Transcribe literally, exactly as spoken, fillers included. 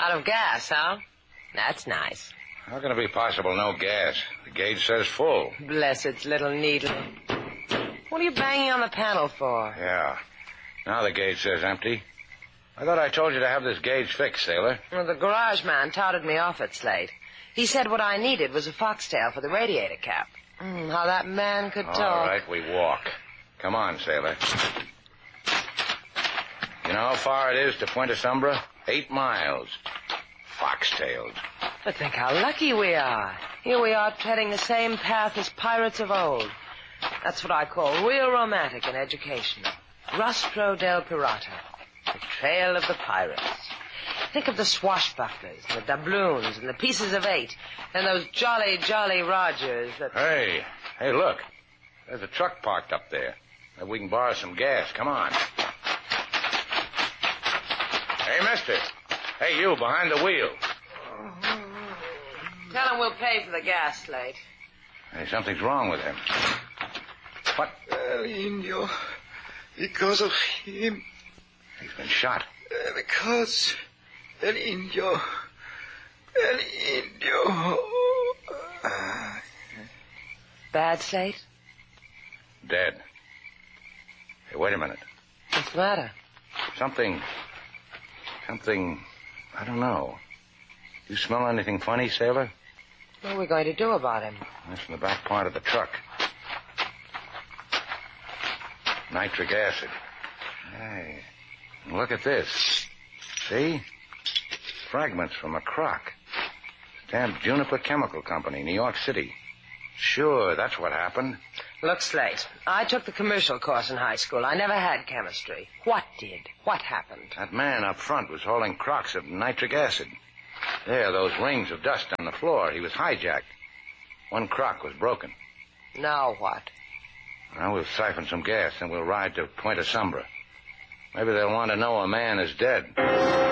Out of gas, huh? That's nice. How can it be possible no gas? The gauge says full. Bless its little needle. What are you banging on the panel for? Yeah. Now the gauge says empty. I thought I told you to have this gauge fixed, sailor. Well, the garage man touted me off at Slate. He said what I needed was a foxtail for the radiator cap. Mm, how that man could talk. All right, we walk. Come on, sailor. You know how far it is to Point Sombra? Eight miles. Foxtailed. But think how lucky we are. Here we are treading the same path as pirates of old. That's what I call real romantic and educational. Rostro del Pirata. The trail of the pirates. Think of the swashbucklers, the doubloons, and the pieces of eight, and those jolly, jolly Rogers that... Hey, hey, look. There's a truck parked up there. Maybe we can borrow some gas. Come on. Hey, mister. Hey, you, behind the wheel. Tell him we'll pay for the gas, Slate. Hey, something's wrong with him. What? El Indio. Because of him. He's been shot. Uh, because... El Indio. El Indio. Uh, Bad, Slate? Dead. Hey, wait a minute. What's the matter? Something... Something... I don't know. You smell anything funny, sailor? What are we going to do about him? That's in the back part of the truck. Nitric acid. Hey, look at this. See? Fragments from a crock. Stamped Juniper Chemical Company, New York City. Sure, that's what happened. Look, Slate, I took the commercial course in high school. I never had chemistry. What did? What happened? That man up front was holding crocks of nitric acid. There, those rings of dust on the floor. He was hijacked. One crock was broken. Now what? Now we'll siphon some gas, and we'll ride to Point Sombra. Maybe they'll want to know a man is dead.